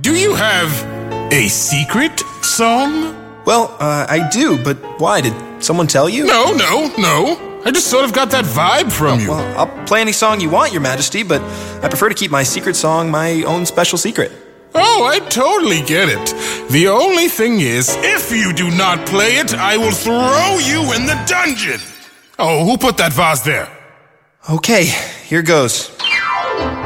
Do you have a secret song? Well, I do, but why? Did someone tell you? No. I just sort of got that vibe from you. Well, I'll play any song you want, Your Majesty, but I prefer to keep my secret song my own special secret. Oh, I totally get it. The only thing is, if you do not play it, I will throw you in the dungeon. Oh, who put that vase there? Okay, here goes.